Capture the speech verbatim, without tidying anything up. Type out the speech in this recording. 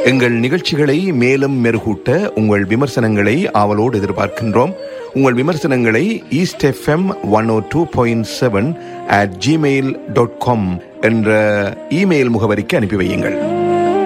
எங்கள் நிகழ்ச்சிகளை மேலும் மெருகூட்ட உங்கள் விமர்சனங்களை ஆவலோடு எதிர்பார்க்கின்றோம். உங்கள் விமர்சனங்களை east FM one O two point seven at Gmail dot com என்ற இமெயில் முகவரிக்கு அனுப்பி வையுங்கள்.